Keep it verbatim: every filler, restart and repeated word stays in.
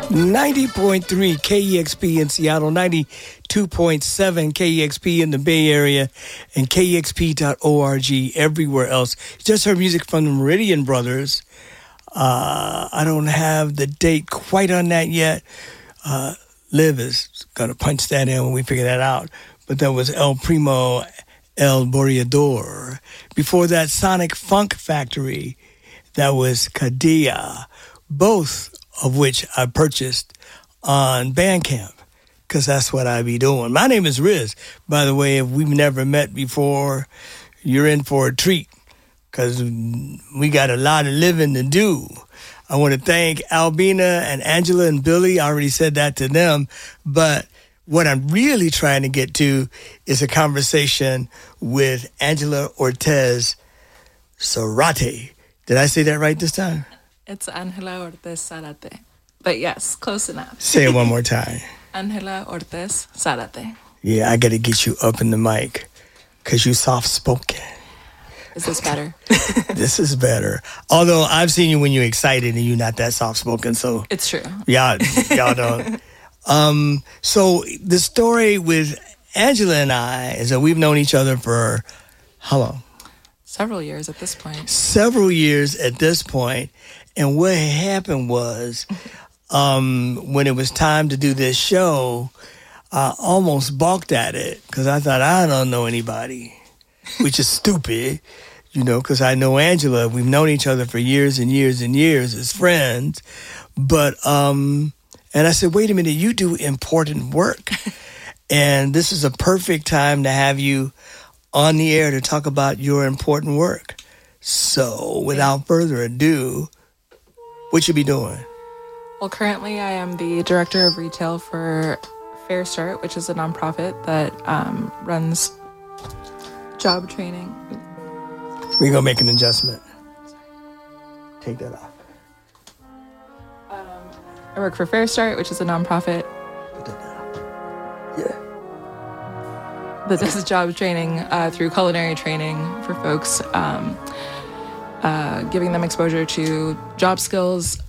ninety point three K E X P in Seattle, ninety-two point seven K E X P in the Bay Area, and K E X P dot org everywhere else. Just heard music from the Meridian Brothers. Uh, I don't have the date quite on that yet. Uh, Liv is going to punch that in when we figure that out. But that was El Primo El Boreador. Before that, Sonic Funk Factory. That was Kadia. Both of which I purchased on Bandcamp, because that's what I be doing. My name is Riz. By the way, if we've never met before, you're in for a treat, because we got a lot of living to do. I want to thank Albina and Angela and Billy. I already said that to them. But what I'm really trying to get to is a conversation with Angela Ortiz Zarate. Did I say that right this time? It's Angela Ortiz Zarate. But yes, close enough. Say it one more time. Angela Ortiz Zarate. Yeah, I got to get you up in the mic because you soft-spoken. Is this better? This is better. Although I've seen you when you're excited and you're not that soft-spoken, so... It's true. Y'all, y'all don't. Um, so the story with Angela and I is that we've known each other for how long? Several years at this point. Several years at this point. And what happened was, um, when it was time to do this show, I almost balked at it because I thought, I don't know anybody, which is stupid, you know, because I know Angela. We've known each other for years and years and years as friends. But, um, and I said, wait a minute, you do important work. And this is a perfect time to have you on the air to talk about your important work. So without further ado, what you be doing? Well, currently I am the director of retail for Fair Start, which is a nonprofit that um, runs job training. We're going to make an adjustment. Take that off. Um, I work for Fair Start, which is a nonprofit. Put that down. Yeah. That does job training uh, through culinary training for folks, um, uh, giving them exposure to job skills